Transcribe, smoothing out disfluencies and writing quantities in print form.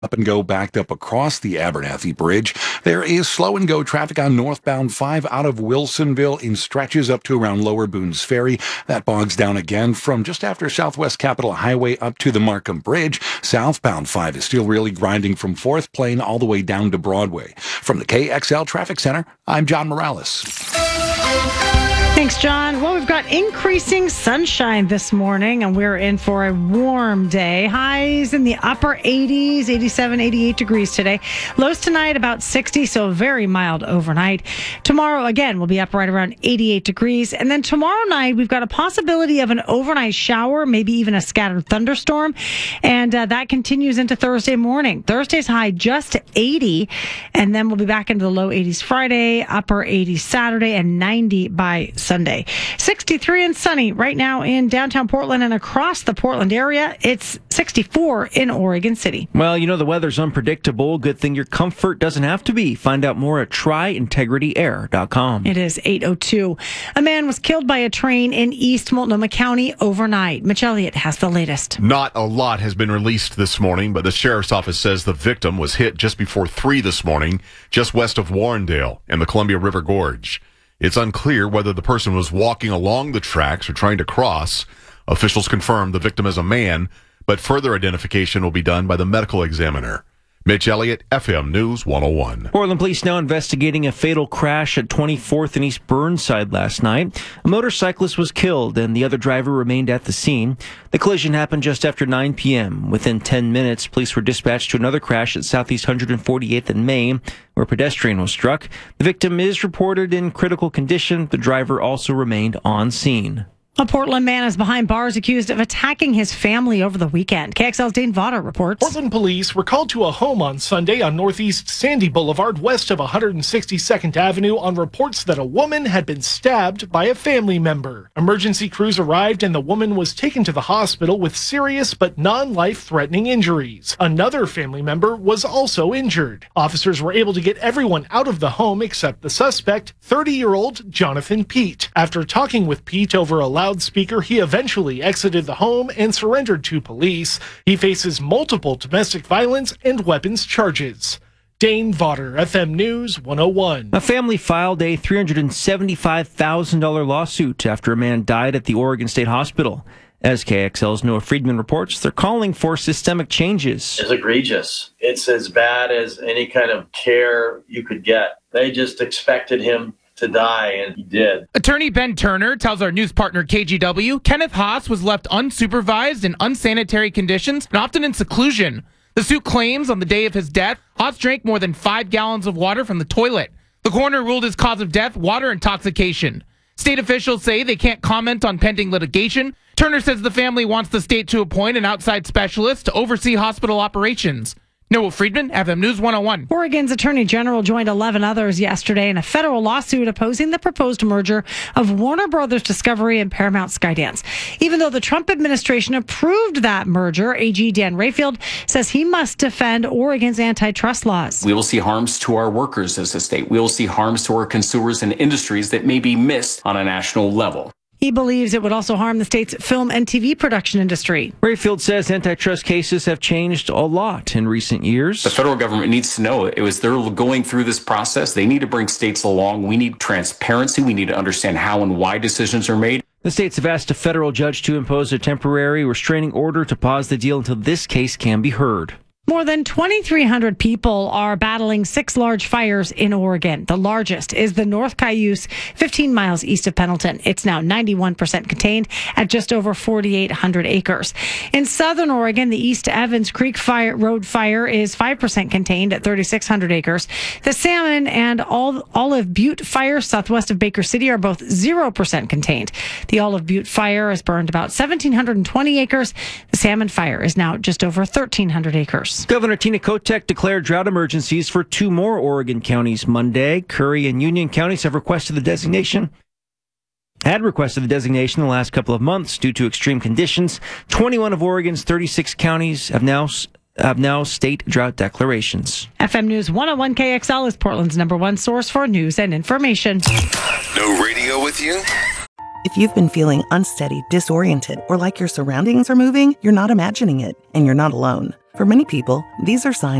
Up and go backed up across the Abernathy Bridge. There is slow and go traffic on northbound 5 out of Wilsonville in stretches up to around Lower Boones Ferry. That bogs down again from just after Southwest Capitol Highway up to the Markham Bridge. Southbound 5 is still really grinding from 4th Plain all the way down to Broadway. From the KXL Traffic Center, I'm John Morales. Thanks, John. Well, we've got increasing sunshine this morning, and we're in for a warm day. Highs in the upper 80s, 87, 88 degrees today. Lows tonight about 60, so very mild overnight. Tomorrow, again, we'll be up right around 88 degrees. And then tomorrow night, we've got a possibility of an overnight shower, maybe even a scattered thunderstorm. And that continues into Thursday morning. Thursday's high just 80, and then we'll be back into the low 80s Friday, upper 80s Saturday, and 90 by Sunday. 63 and sunny right now in downtown Portland and across the Portland area. It's 64 in Oregon City. Well, you know the weather's unpredictable. Good thing your comfort doesn't have to be. Find out more at tryintegrityair.com. It is 8:02. A man was killed by a train in East Multnomah County overnight. Mitch Elliott has the latest. Not a lot has been released this morning, but the sheriff's office says the victim was hit just before 3 this morning, just west of Warrendale in the Columbia River Gorge. It's unclear whether the person was walking along the tracks or trying to cross. Officials confirmed the victim is a man, but further identification will be done by the medical examiner. Mitch Elliott, FM News 101. Portland police now investigating a fatal crash at 24th and East Burnside last night. A motorcyclist was killed and the other driver remained at the scene. The collision happened just after 9 p.m. Within 10 minutes, police were dispatched to another crash at Southeast 148th and Main, where a pedestrian was struck. The victim is reported in critical condition. The driver also remained on scene. A Portland man is behind bars accused of attacking his family over the weekend. KXL's Dane Vaughter reports. Portland police were called to a home on Sunday on Northeast Sandy Boulevard, west of 162nd Avenue, on reports that a woman had been stabbed by a family member. Emergency crews arrived and the woman was taken to the hospital with serious but non-life-threatening injuries. Another family member was also injured. Officers were able to get everyone out of the home except the suspect, 30-year-old Jonathan Pete. After talking with Pete over a loudspeaker, he eventually exited the home and surrendered to police. He faces multiple domestic violence and weapons charges. Dane Vaughter, FM News 101. A family filed a $375,000 lawsuit after a man died at the Oregon State Hospital. As KXL's Noah Friedman reports, they're calling for systemic changes. It's egregious. It's as bad as any kind of care you could get. They just expected him to die, and he did. Attorney Ben Turner tells our news partner KGW Kenneth Haas was left unsupervised in unsanitary conditions and often in seclusion. The suit claims on the day of his death, Haas drank more than 5 gallons of water from the toilet. The coroner ruled his cause of death water intoxication. State officials say they can't comment on pending litigation. Turner says the family wants the state to appoint an outside specialist to oversee hospital operations. Noah Friedman, FM News 101. Oregon's Attorney General joined 11 others yesterday in a federal lawsuit opposing the proposed merger of Warner Brothers Discovery and Paramount Skydance. Even though the Trump administration approved that merger, AG Dan Rayfield says he must defend Oregon's antitrust laws. We will see harms to our workers as a state. We will see harms to our consumers and industries that may be missed on a national level. He believes it would also harm the state's film and TV production industry. Rayfield says antitrust cases have changed a lot in recent years. The federal government needs to know they're going through this process. They need to bring states along. We need transparency. We need to understand how and why decisions are made. The states have asked a federal judge to impose a temporary restraining order to pause the deal until this case can be heard. More than 2,300 people are battling 6 large fires in Oregon. The largest is the North Cayuse, 15 miles east of Pendleton. It's now 91% contained at just over 4,800 acres. In southern Oregon, the East Evans Creek Road fire is 5% contained at 3,600 acres. The Salmon and Olive Butte fire southwest of Baker City are both 0% contained. The Olive Butte fire has burned about 1,720 acres. The Salmon fire is now just over 1,300 acres. Governor Tina Kotek declared drought emergencies for 2 more Oregon counties Monday. Curry and Union counties have requested the designation the last couple of months due to extreme conditions. 21 of Oregon's 36 counties have now state drought declarations. FM News 101 KXL is Portland's #1 source for news and information. No radio with you? If you've been feeling unsteady, disoriented, or like your surroundings are moving, you're not imagining it, and you're not alone. For many people, these are signs